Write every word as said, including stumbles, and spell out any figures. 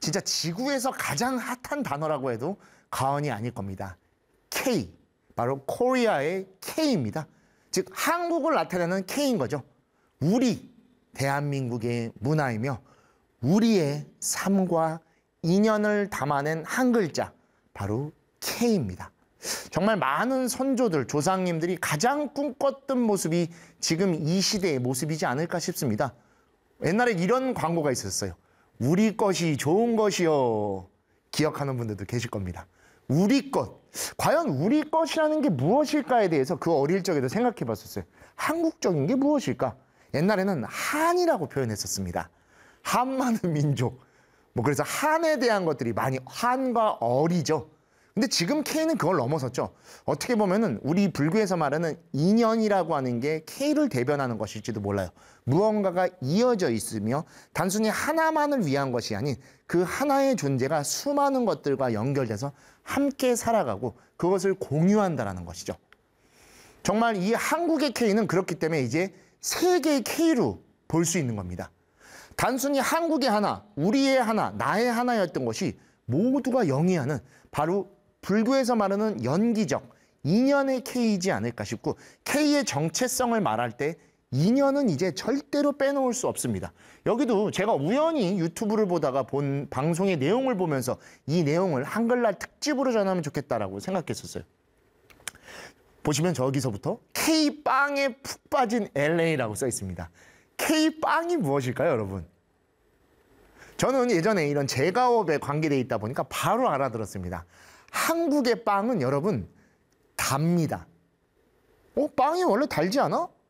진짜 지구에서 가장 핫한 단어라고 해도 과언이 아닐 겁니다. K, 바로 코리아의 K입니다. 즉 한국을 나타내는 K인 거죠. 우리 대한민국의 문화이며 우리의 삶과 인연을 담아낸 한 글자, 바로 K입니다. 정말 많은 선조들, 조상님들이 가장 꿈꿨던 모습이 지금 이 시대의 모습이지 않을까 싶습니다. 옛날에 이런 광고가 있었어요. 우리 것이 좋은 것이요. 기억하는 분들도 계실 겁니다. 우리 것. 과연 우리 것이라는 게 무엇일까에 대해서 그 어릴 적에도 생각해 봤었어요. 한국적인 게 무엇일까? 옛날에는 한이라고 표현했었습니다. 한 많은 민족. 뭐 그래서 한에 대한 것들이 많이 한과 어리죠. 근데 지금 K는 그걸 넘어섰죠. 어떻게 보면은 우리 불교에서 말하는 인연이라고 하는 게 K를 대변하는 것일지도 몰라요. 무언가가 이어져 있으며 단순히 하나만을 위한 것이 아닌 그 하나의 존재가 수많은 것들과 연결돼서 함께 살아가고 그것을 공유한다는 것이죠. 정말 이 한국의 K는 그렇기 때문에 이제 세계의 K로 볼 수 있는 겁니다. 단순히 한국의 하나, 우리의 하나, 나의 하나였던 것이 모두가 영위하는 바로 불교에서 말하는 연기적 인연의 K이지 않을까 싶고, K의 정체성을 말할 때 인연은 이제 절대로 빼놓을 수 없습니다. 여기도 제가 우연히 유튜브를 보다가 본 방송의 내용을 보면서 이 내용을 한글날 특집으로 전하면 좋겠다라고 생각했었어요. 보시면 저기서부터 K빵에 푹 빠진 엘에이라고 써 있습니다. K빵이 무엇일까요, 여러분? 저는 예전에 이런 제과업에 관계되어 있다 보니까 바로 알아들었습니다. 한국의 빵은 여러분 답니다. 어, 빵이 원래 달지 않아?